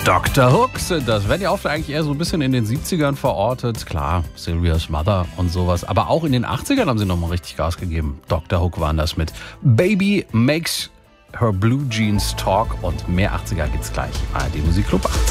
Dr. Hooks, das werden ja oft eigentlich eher so ein bisschen in den 70ern verortet. Klar, Sylvia's Mother und sowas. Aber auch in den 80ern haben sie nochmal richtig Gas gegeben. Dr. Hook waren das mit Baby Makes Her Blue Jeans Talk. Und mehr 80er gibt's gleich. ARD Musikclub 80.